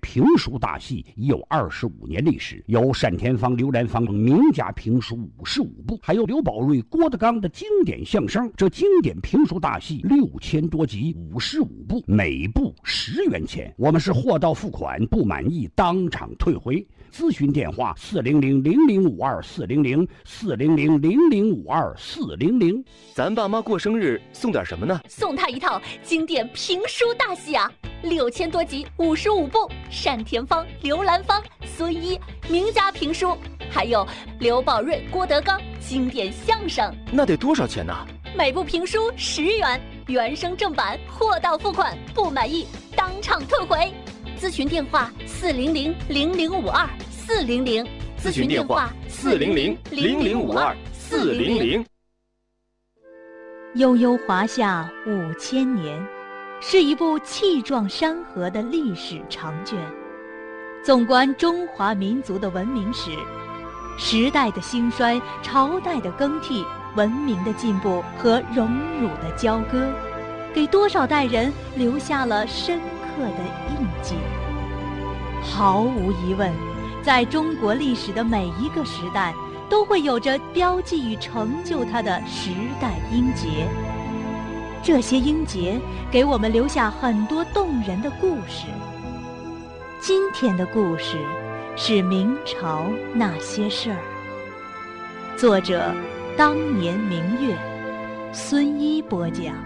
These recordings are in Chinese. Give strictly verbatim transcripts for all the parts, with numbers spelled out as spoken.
评书大戏已有二十五年历史，有单田芳、刘兰芳名家评书五十五部，还有刘宝瑞、郭德纲的经典相声。这经典评书大戏六千多集，五十五部，每部十元钱。我们是货到付款，不满意当场退回。咨询电话：四零零零零五二四零零四零零零零五二四零零。 咱爸妈过生日送点什么呢？ 送他一套经典评书大戏啊，六千多集，五十五部，单田芳、刘兰芳、孙一名家评书，还有刘宝瑞、郭德纲经典相声。 那得多少钱呢？ 每部评书十元，原声正版，货到付款，不满意当场退回。咨询电话：四零零零零五二四零零。 咨询电话：四零零零零五二四零零。 悠悠华夏五千年，是一部气壮山河的历史长卷。纵观中华民族的文明史，时代的兴衰，朝代的更替，文明的进步和荣辱的交割，给多少代人留下了深刻的印记。毫无疑问，在中国历史的每一个时代，都会有着标记与成就它的时代英杰。这些英杰给我们留下很多动人的故事。今天的故事是明朝那些事儿。作者：当年明月，孙一播讲。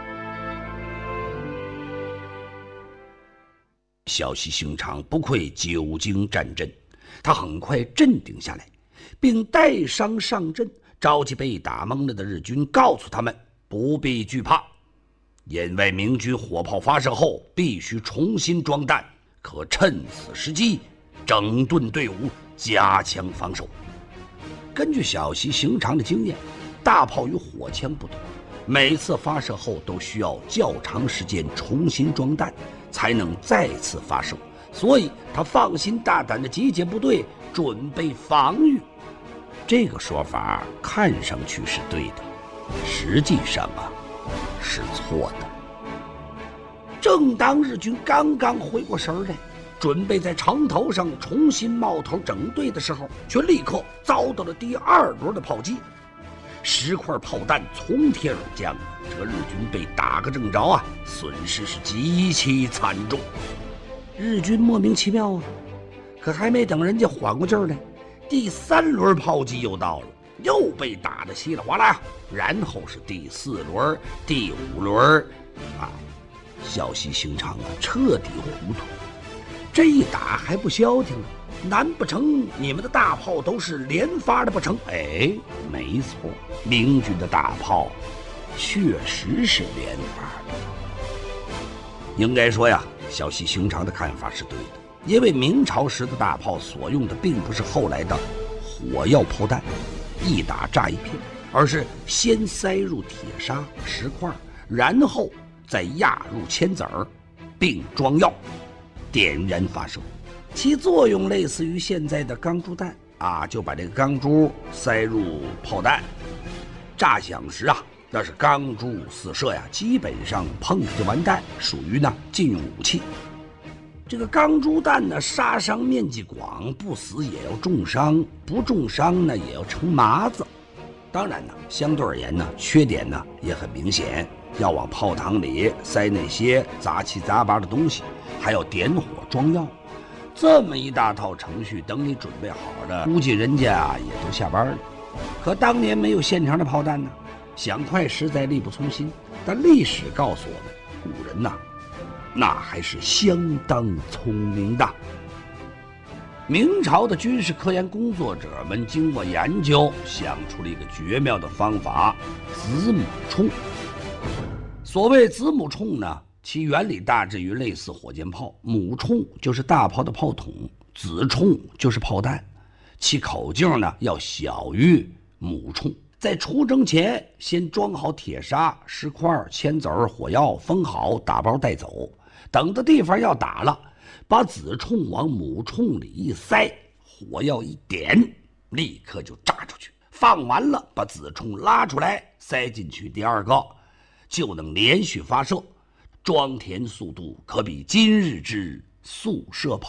骁骑行长不愧久经战阵，他很快镇定下来，并带伤上阵，召集被打懵了的日军，告诉他们不必惧怕，因为明军火炮发射后必须重新装弹，可趁此时机整顿队伍，加强防守。根据小西行长的经验，大炮与火枪不同，每次发射后都需要较长时间重新装弹，才能再次发射，所以他放心大胆地集结部队，准备防御。这个说法看上去是对的，实际上啊是错的。正当日军刚刚回过神来，准备在城头上重新冒头整队的时候，却立刻遭到了第二轮的炮击。十块炮弹从天而降，这个日军被打个正着啊，损失是极其惨重。日军莫名其妙啊，可还没等人家缓过劲儿来，第三轮炮击又到了，又被打得稀里哗啦。然后是第四轮、第五轮，啊，骁骑行长啊，彻底糊涂。这一打还不消停啊，难不成你们的大炮都是连发的不成？哎，没错，明军的大炮确实是连发的。应该说呀，骁骑行长的看法是对的，因为明朝时的大炮所用的并不是后来的火药炮弹，一打炸一片，而是先塞入铁砂、石块，然后再压入铅子儿，并装药，点燃发射。其作用类似于现在的钢珠弹啊，就把这个钢珠塞入炮弹，炸响时啊，那是钢珠四射呀，基本上碰就完蛋，属于呢禁用武器。这个钢珠弹呢，杀伤面积广，不死也要重伤，不重伤呢也要成麻子。当然呢，相对而言呢，缺点呢也很明显，要往炮膛里塞那些杂七杂八的东西，还要点火装药。这么一大套程序，等你准备好了，估计人家啊也都下班了。可当年没有现成的炮弹呢，想快实在力不从心。但历史告诉我们，古人呐，那还是相当聪明的。明朝的军事科研工作者们经过研究，想出了一个绝妙的方法——子母冲。所谓子母冲呢，其原理大致于类似火箭炮，母冲就是大炮的炮筒，子冲就是炮弹，其口径呢要小于母冲。在出征前，先装好铁砂、石块、铅子儿、火药，封好，打包带走。等的地方要打了，把子冲往母冲里一塞，火药一点，立刻就炸出去。放完了，把子冲拉出来，塞进去第二个，就能连续发射。装填速度可比今日之速射炮